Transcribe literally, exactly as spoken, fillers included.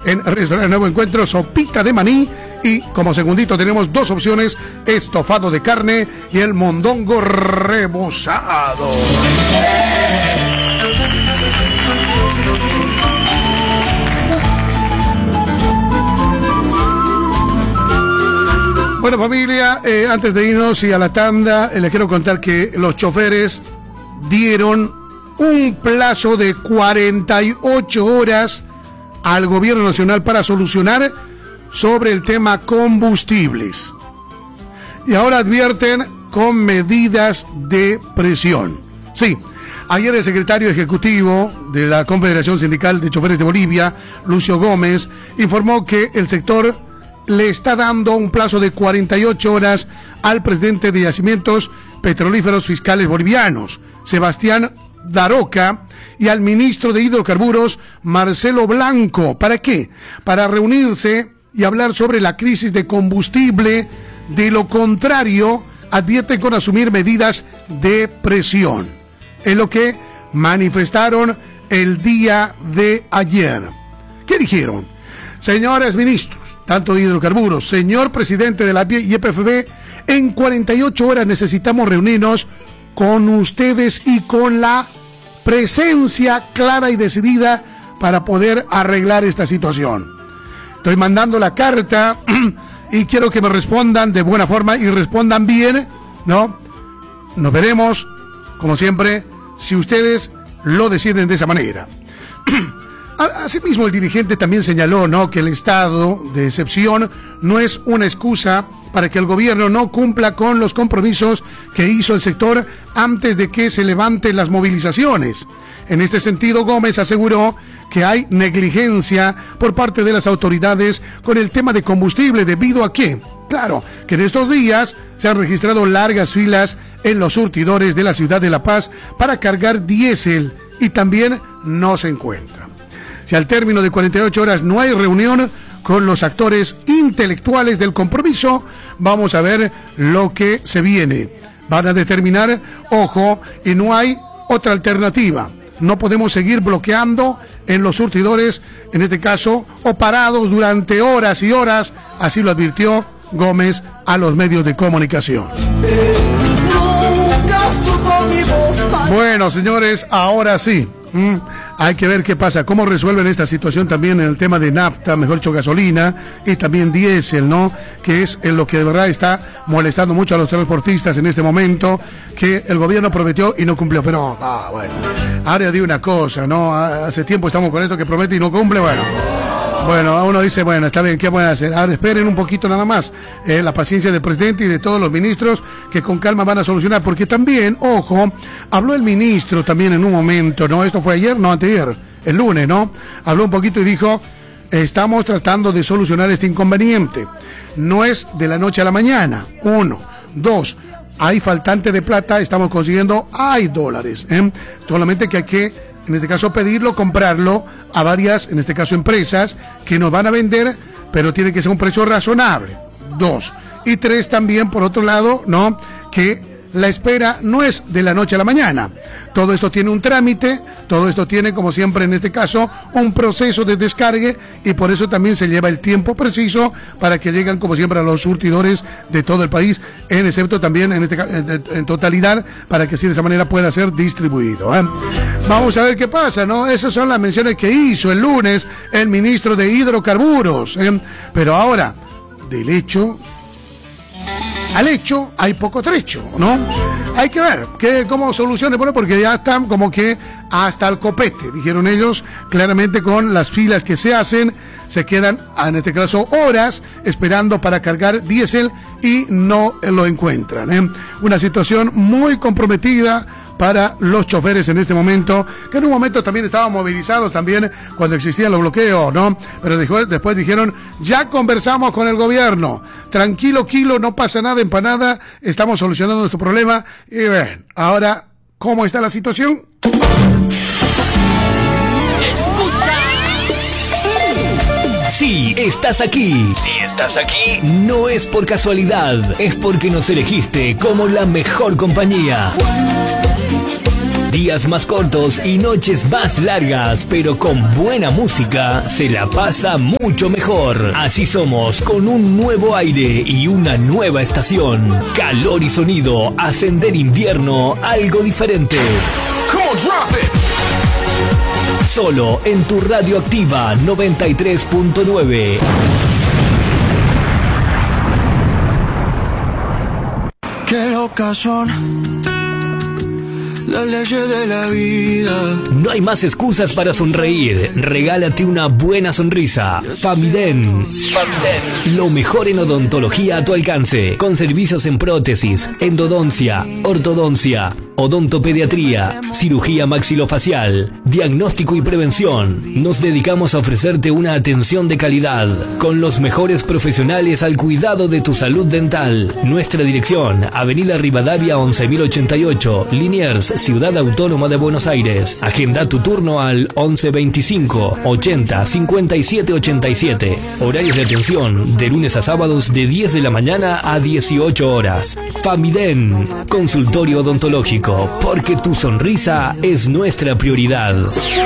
en el restaurante Nuevo Encuentro, sopita de maní. Y como segundito tenemos dos opciones, estofado de carne y el mondongo rebozado. Bueno, familia, eh, antes de irnos y a la tanda, eh, les quiero contar que los choferes dieron un plazo de cuarenta y ocho horas al gobierno nacional para solucionar sobre el tema combustibles. Y ahora advierten con medidas de presión. Sí, ayer el secretario ejecutivo de la Confederación Sindical de Choferes de Bolivia, Lucio Gómez, informó que el sector le está dando un plazo de cuarenta y ocho horas al presidente de Yacimientos Petrolíferos Fiscales Bolivianos, Sebastián Daroca, y al ministro de Hidrocarburos, Marcelo Blanco. ¿Para qué? Para reunirse y hablar sobre la crisis de combustible. De lo contrario, advierte con asumir medidas de presión. Es lo que manifestaron el día de ayer. ¿Qué dijeron? Señores ministros, tanto de Hidrocarburos, señor presidente de la Y P F B, en cuarenta y ocho horas necesitamos reunirnos con ustedes y con la presencia clara y decidida para poder arreglar esta situación. Estoy mandando la carta y quiero que me respondan de buena forma y respondan bien, ¿no? Nos veremos, como siempre, si ustedes lo deciden de esa manera. Asimismo, el dirigente también señaló, ¿no?, que el estado de excepción no es una excusa para que el gobierno no cumpla con los compromisos que hizo el sector antes de que se levanten las movilizaciones. En este sentido, Gómez aseguró que hay negligencia por parte de las autoridades con el tema de combustible, debido a que, claro, que en estos días se han registrado largas filas en los surtidores de la ciudad de La Paz para cargar diésel y también no se encuentra. Si al término de cuarenta y ocho horas no hay reunión con los actores intelectuales del compromiso, vamos a ver lo que se viene. Van a determinar, ojo, y no hay otra alternativa. No podemos seguir bloqueando en los surtidores, en este caso, o parados durante horas y horas, así lo advirtió Gómez a los medios de comunicación. Bueno, señores, ahora sí. Mm, hay que ver qué pasa, cómo resuelven esta situación también en el tema de nafta, mejor dicho gasolina, y también diésel, ¿no? Que es en lo que de verdad está molestando mucho a los transportistas en este momento, que el gobierno prometió y no cumplió. Pero, ah, bueno, ahora digo una cosa, ¿no? Hace tiempo estamos con esto que promete y no cumple, bueno. Bueno, uno dice, bueno, está bien, ¿qué pueden hacer? Ahora esperen un poquito nada más, eh, la paciencia del presidente y de todos los ministros que con calma van a solucionar, porque también, ojo, habló el ministro también en un momento, ¿no? Esto fue ayer, no, anteayer, el lunes, ¿no? Habló un poquito y dijo, estamos tratando de solucionar este inconveniente. No es de la noche a la mañana, uno. Dos, hay faltante de plata, estamos consiguiendo, hay dólares, ¿eh? Solamente que hay que, en este caso, pedirlo, comprarlo a varias, en este caso, empresas que nos van a vender, pero tiene que ser un precio razonable. Dos. Y tres, también, por otro lado, ¿no?, que la espera no es de la noche a la mañana. Todo esto tiene un trámite, todo esto tiene, como siempre en este caso, un proceso de descargue, y por eso también se lleva el tiempo preciso para que lleguen, como siempre, a los surtidores de todo el país, en excepto también en, este, en, en totalidad, para que así de esa manera pueda ser distribuido, ¿eh? Vamos a ver qué pasa, ¿no? Esas son las menciones que hizo el lunes el ministro de Hidrocarburos, ¿eh? Pero ahora, del hecho al hecho hay poco trecho, ¿no? Hay que ver que, cómo soluciones, bueno, porque ya están como que hasta el copete, dijeron ellos, claramente con las filas que se hacen, se quedan, en este caso, horas esperando para cargar diésel y no lo encuentran, ¿eh? Una situación muy comprometida para los choferes en este momento, que en un momento también estaban movilizados también cuando existían los bloqueos, ¿no? Pero después, después dijeron, ya conversamos con el gobierno, tranquilo, kilo, no pasa nada, empanada, estamos solucionando nuestro problema. Y ven, ahora, ¿cómo está la situación? Escucha. Sí, estás aquí. Sí, estás aquí. No es por casualidad, es porque nos elegiste como la mejor compañía. Días más cortos y noches más largas, pero con buena música se la pasa mucho mejor. Así somos, con un nuevo aire y una nueva estación. Calor y sonido, ascender invierno, algo diferente. Solo en tu Radioactiva noventa y tres punto nueve. Qué locas son las leyes de la vida. No hay más excusas para sonreír. Regálate una buena sonrisa. Famiden. Famiden. Lo mejor en odontología a tu alcance. Con servicios en prótesis, endodoncia, ortodoncia, odontopediatría, cirugía maxilofacial, diagnóstico y prevención. Nos dedicamos a ofrecerte una atención de calidad con los mejores profesionales al cuidado de tu salud dental. Nuestra dirección: Avenida Rivadavia once mil ochenta y ocho, Liniers, Ciudad Autónoma de Buenos Aires. Agenda tu turno al once veinticinco ochenta cincuenta y siete ochenta y siete. Horarios de atención de lunes a sábados de diez de la mañana a dieciocho horas. Famiden, consultorio odontológico, porque tu sonrisa es nuestra prioridad.